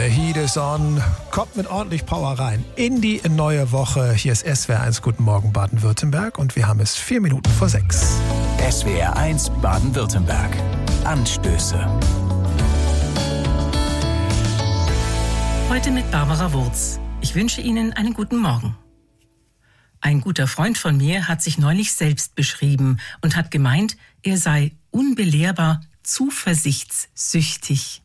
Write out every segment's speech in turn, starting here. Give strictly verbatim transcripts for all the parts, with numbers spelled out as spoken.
The heat is on. Kommt mit ordentlich Power rein in die neue Woche. Hier ist S W R eins. Guten Morgen Baden-Württemberg und wir haben es vier Minuten vor sechs. S W R eins Baden-Württemberg. Anstöße. Heute mit Barbara Wurz. Ich wünsche Ihnen einen guten Morgen. Ein guter Freund von mir hat sich neulich selbst beschrieben und hat gemeint, er sei unbelehrbar zuversichtssüchtig.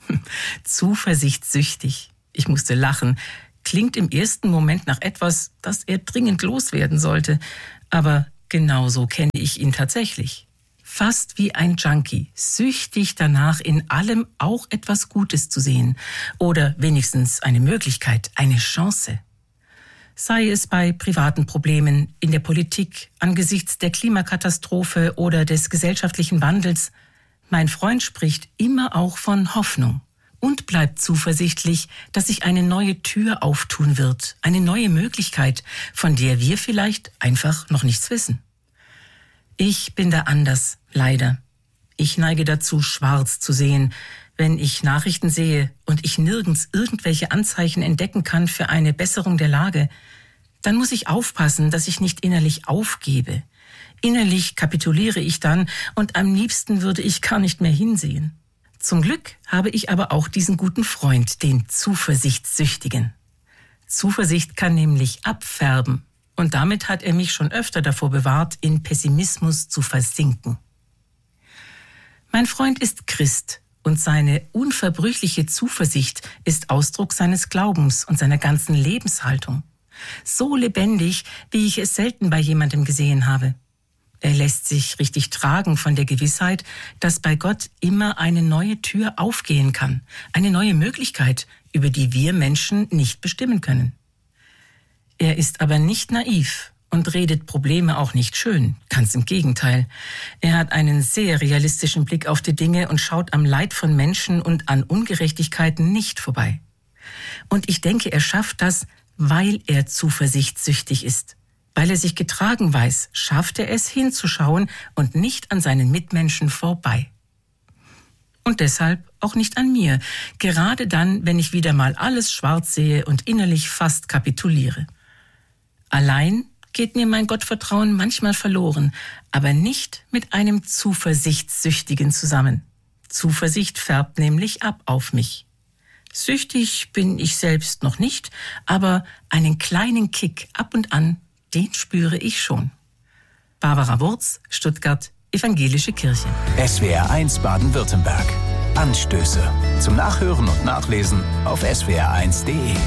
Zuversichtssüchtig. Ich musste lachen. Klingt im ersten Moment nach etwas, das er dringend loswerden sollte. Aber genauso kenne ich ihn tatsächlich. Fast wie ein Junkie, süchtig danach, in allem auch etwas Gutes zu sehen. Oder wenigstens eine Möglichkeit, eine Chance. Sei es bei privaten Problemen, in der Politik, angesichts der Klimakatastrophe oder des gesellschaftlichen Wandels. Mein Freund spricht immer auch von Hoffnung und bleibt zuversichtlich, dass sich eine neue Tür auftun wird, eine neue Möglichkeit, von der wir vielleicht einfach noch nichts wissen. Ich bin da anders, leider. Ich neige dazu, schwarz zu sehen, wenn ich Nachrichten sehe und ich nirgends irgendwelche Anzeichen entdecken kann für eine Besserung der Lage. Dann muss ich aufpassen, dass ich nicht innerlich aufgebe. Innerlich kapituliere ich dann und am liebsten würde ich gar nicht mehr hinsehen. Zum Glück habe ich aber auch diesen guten Freund, den Zuversichtssüchtigen. Zuversicht kann nämlich abfärben und damit hat er mich schon öfter davor bewahrt, in Pessimismus zu versinken. Mein Freund ist Christ und seine unverbrüchliche Zuversicht ist Ausdruck seines Glaubens und seiner ganzen Lebenshaltung. So lebendig, wie ich es selten bei jemandem gesehen habe. Er lässt sich richtig tragen von der Gewissheit, dass bei Gott immer eine neue Tür aufgehen kann, eine neue Möglichkeit, über die wir Menschen nicht bestimmen können. Er ist aber nicht naiv und redet Probleme auch nicht schön, ganz im Gegenteil. Er hat einen sehr realistischen Blick auf die Dinge und schaut am Leid von Menschen und an Ungerechtigkeiten nicht vorbei. Und ich denke, er schafft das, weil er zuversichtssüchtig ist. Weil er sich getragen weiß, schafft er es hinzuschauen und nicht an seinen Mitmenschen vorbei. Und deshalb auch nicht an mir, gerade dann, wenn ich wieder mal alles schwarz sehe und innerlich fast kapituliere. Allein geht mir mein Gottvertrauen manchmal verloren, aber nicht mit einem Zuversichtssüchtigen zusammen. Zuversicht färbt nämlich ab auf mich. Süchtig bin ich selbst noch nicht, aber einen kleinen Kick ab und an, den spüre ich schon. Barbara Wurz, Stuttgart, Evangelische Kirche. S W R eins Baden-Württemberg. Anstöße. Zum Nachhören und Nachlesen auf S W R eins Punkt de.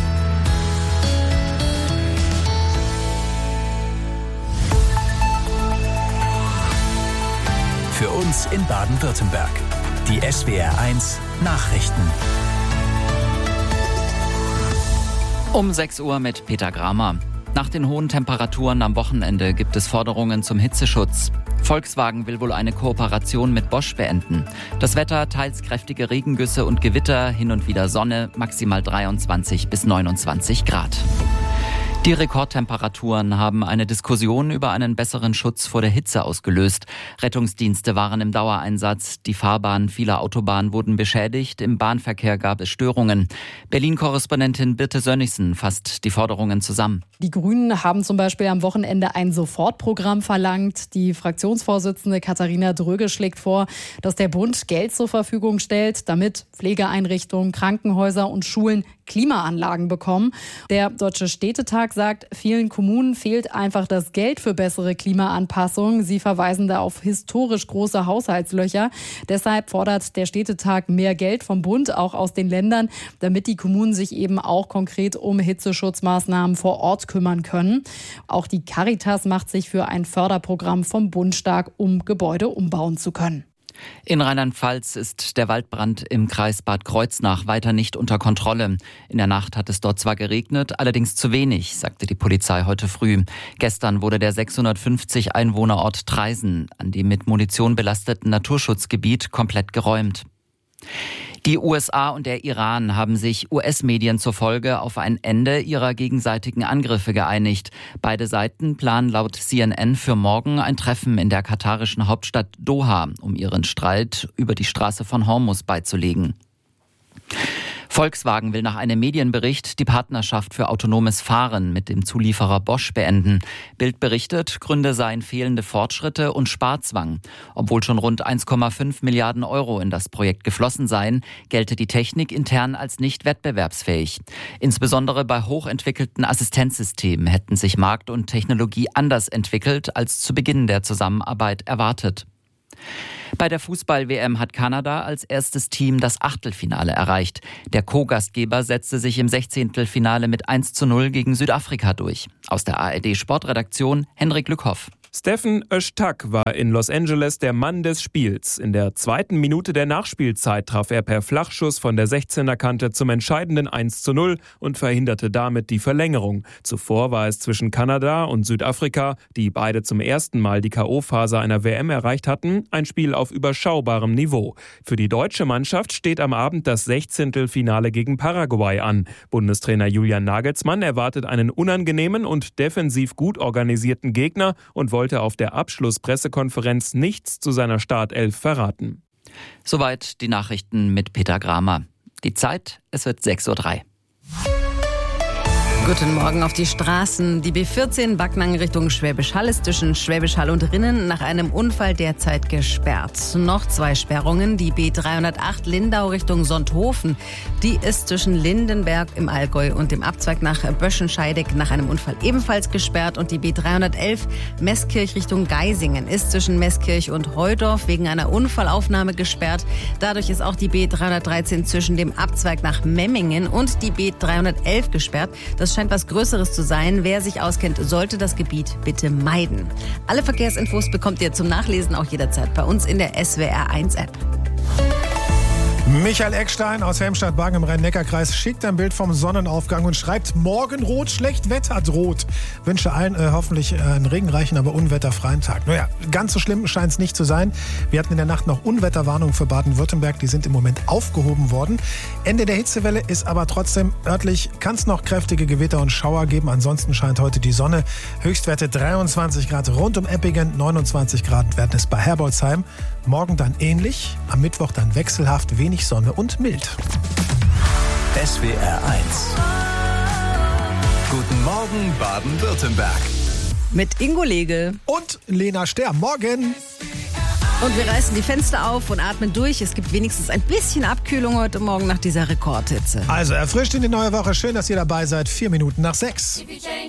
Für uns in Baden-Württemberg. Die S W R eins Nachrichten. Um sechs Uhr mit Peter Gramer. Nach den hohen Temperaturen am Wochenende gibt es Forderungen zum Hitzeschutz. Volkswagen will wohl eine Kooperation mit Bosch beenden. Das Wetter, teils kräftige Regengüsse und Gewitter, hin und wieder Sonne, maximal dreiundzwanzig bis neunundzwanzig Grad. Die Rekordtemperaturen haben eine Diskussion über einen besseren Schutz vor der Hitze ausgelöst. Rettungsdienste waren im Dauereinsatz. Die Fahrbahnen vieler Autobahnen wurden beschädigt. Im Bahnverkehr gab es Störungen. Berlin-Korrespondentin Birte Sönnigsen fasst die Forderungen zusammen. Die Grünen haben zum Beispiel am Wochenende ein Sofortprogramm verlangt. Die Fraktionsvorsitzende Katharina Dröge schlägt vor, dass der Bund Geld zur Verfügung stellt, damit Pflegeeinrichtungen, Krankenhäuser und Schulen Klimaanlagen bekommen. Der Deutsche Städtetag sagt, vielen Kommunen fehlt einfach das Geld für bessere Klimaanpassung. Sie verweisen da auf historisch große Haushaltslöcher. Deshalb fordert der Städtetag mehr Geld vom Bund, auch aus den Ländern, damit die Kommunen sich eben auch konkret um Hitzeschutzmaßnahmen vor Ort kümmern können. Auch die Caritas macht sich für ein Förderprogramm vom Bund stark, um Gebäude umbauen zu können. In Rheinland-Pfalz ist der Waldbrand im Kreis Bad Kreuznach weiter nicht unter Kontrolle. In der Nacht hat es dort zwar geregnet, allerdings zu wenig, sagte die Polizei heute früh. Gestern wurde der sechshundertfünfzig Einwohnerort Traisen an dem mit Munition belasteten Naturschutzgebiet komplett geräumt. Die U S A und der Iran haben sich U S-Medien zufolge auf ein Ende ihrer gegenseitigen Angriffe geeinigt. Beide Seiten planen laut C N N für morgen ein Treffen in der katarischen Hauptstadt Doha, um ihren Streit über die Straße von Hormuz beizulegen. Volkswagen will nach einem Medienbericht die Partnerschaft für autonomes Fahren mit dem Zulieferer Bosch beenden. Bild berichtet, Gründe seien fehlende Fortschritte und Sparzwang. Obwohl schon rund eins Komma fünf Milliarden Euro in das Projekt geflossen seien, gelte die Technik intern als nicht wettbewerbsfähig. Insbesondere bei hochentwickelten Assistenzsystemen hätten sich Markt und Technologie anders entwickelt als zu Beginn der Zusammenarbeit erwartet. Bei der Fußball-W M hat Kanada als erstes Team das Achtelfinale erreicht. Der Co-Gastgeber setzte sich im Sechzehntelfinale mit eins zu null gegen Südafrika durch. Aus der A R D-Sportredaktion Henrik Lückhoff. Steffen Öztürk war in Los Angeles der Mann des Spiels. In der zweiten Minute der Nachspielzeit traf er per Flachschuss von der sechzehnerkante zum entscheidenden eins zu null und verhinderte damit die Verlängerung. Zuvor war es zwischen Kanada und Südafrika, die beide zum ersten Mal die K O-Phase einer W M erreicht hatten, ein Spiel auf überschaubarem Niveau. Für die deutsche Mannschaft steht am Abend das Sechzehntelfinale gegen Paraguay an. Bundestrainer Julian Nagelsmann erwartet einen unangenehmen und defensiv gut organisierten Gegner und wollte auf der Abschlusspressekonferenz nichts zu seiner Startelf verraten. Soweit die Nachrichten mit Peter Gramer. Die Zeit, es wird sechs Uhr drei. Guten Morgen auf die Straßen. Die B vierzehn Backnang Richtung Schwäbisch Hall ist zwischen Schwäbisch Hall und Rinnen nach einem Unfall derzeit gesperrt. Noch zwei Sperrungen. Die B dreihundertacht Lindau Richtung Sonthofen. Die ist zwischen Lindenberg im Allgäu und dem Abzweig nach Böschenscheidegg nach einem Unfall ebenfalls gesperrt. Und die B dreihundertelf Meßkirch Richtung Geisingen ist zwischen Meßkirch und Heudorf wegen einer Unfallaufnahme gesperrt. Dadurch ist auch die B dreihundertdreizehn zwischen dem Abzweig nach Memmingen und die B dreihundertelf gesperrt. Das scheint was Größeres zu sein. Wer sich auskennt, sollte das Gebiet bitte meiden. Alle Verkehrsinfos bekommt ihr zum Nachlesen auch jederzeit bei uns in der S W R eins App. Michael Eckstein aus Helmstadt-Bargen im Rhein-Neckar-Kreis schickt ein Bild vom Sonnenaufgang und schreibt: Morgenrot, schlecht Wetter droht. Wünsche allen äh, hoffentlich äh, einen regenreichen, aber unwetterfreien Tag. Naja, ganz so schlimm scheint es nicht zu sein. Wir hatten in der Nacht noch Unwetterwarnungen für Baden-Württemberg. Die sind im Moment aufgehoben worden. Ende der Hitzewelle ist aber trotzdem örtlich, kann es noch kräftige Gewitter und Schauer geben. Ansonsten scheint heute die Sonne. Höchstwerte dreiundzwanzig Grad rund um Eppingen, neunundzwanzig Grad werden es bei Herbolzheim. Morgen dann ähnlich, am Mittwoch dann wechselhaft, wenig Sonne und mild. S W R eins. Guten Morgen Baden-Württemberg. Mit Ingo Legel. Und Lena Sterr. Morgen. Und wir reißen die Fenster auf und atmen durch. Es gibt wenigstens ein bisschen Abkühlung heute Morgen nach dieser Rekordhitze. Also erfrischt in die neue Woche. Schön, dass ihr dabei seid. Vier Minuten nach sechs.